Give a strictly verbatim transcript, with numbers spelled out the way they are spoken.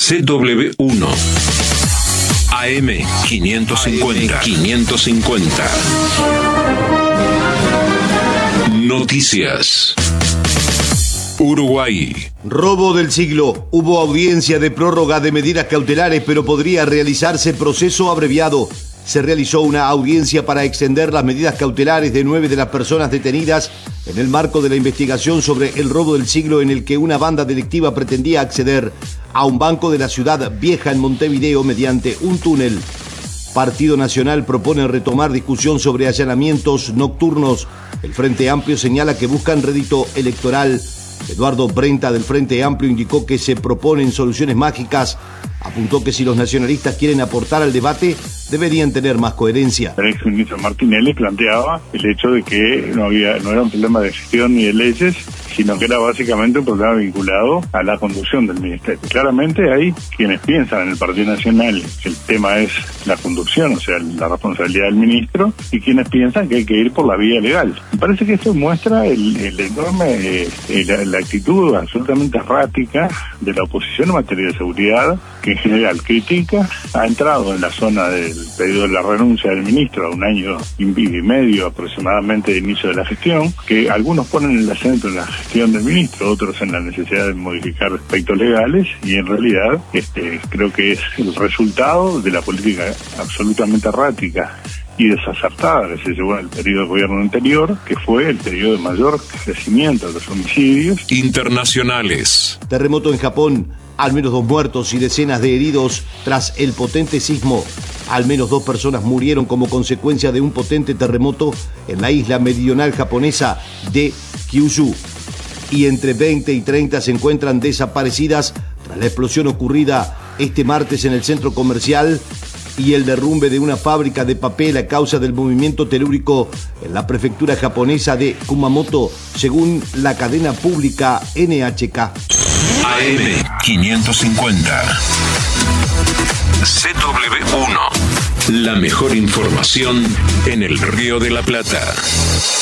C W uno. A M quinientos cincuenta. quinientos cincuenta. Noticias. Uruguay. Robo del siglo. Hubo audiencia de prórroga de medidas cautelares, pero podría realizarse proceso abreviado. Se realizó una audiencia para extender las medidas cautelares de nueve de las personas detenidas en el marco de la investigación sobre el robo del siglo, en el que una banda delictiva pretendía acceder a un banco de la ciudad vieja en Montevideo mediante un túnel. Partido Nacional propone retomar discusión sobre allanamientos nocturnos. El Frente Amplio señala que buscan rédito electoral. Eduardo Brenta, del Frente Amplio, indicó que se proponen soluciones mágicas. Apuntó que si los nacionalistas quieren aportar al debate, deberían tener más coherencia. El ex ministro Martinelli planteaba el hecho de que no había, no era un problema de gestión ni de leyes, sino que era básicamente un problema vinculado a la conducción del ministerio. Claramente hay quienes piensan en el Partido Nacional que el tema es la conducción, o sea, la responsabilidad del ministro, y quienes piensan que hay que ir por la vía legal. Me parece que esto muestra el, el enorme, eh, la, la actitud absolutamente errática de la oposición en materia de seguridad, que en general critica, ha entrado en la zona del pedido de la renuncia del ministro a un año y medio aproximadamente de inicio de la gestión, que algunos ponen el acento en la gestión del ministro, otros en la necesidad de modificar aspectos legales, y en realidad este creo que es el resultado de la política absolutamente errática y desacertada que se llevó en el periodo de gobierno anterior, que fue el periodo de mayor crecimiento de los homicidios. Internacionales. Terremoto en Japón. Al menos dos muertos y decenas de heridos tras el potente sismo. Al menos dos personas murieron como consecuencia de un potente terremoto en la isla meridional japonesa de Kyushu. Y entre veinte y treinta se encuentran desaparecidas tras la explosión ocurrida este martes en el centro comercial y el derrumbe de una fábrica de papel a causa del movimiento telúrico en la prefectura japonesa de Kumamoto, según la cadena pública N H K. A M quinientos cincuenta. C W uno. La mejor información en el Río de la Plata.